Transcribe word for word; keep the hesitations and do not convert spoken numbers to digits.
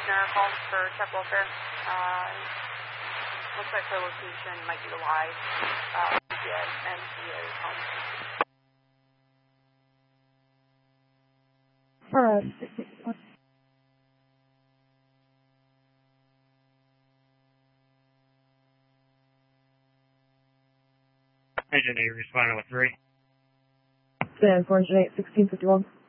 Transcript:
listener calls for truck welfare. Uh, looks like her location might be the Y. Uh, and she is home. Alright, six six one. Agent eight responding with three. Stand for Agent eight, sixteen fifty-one.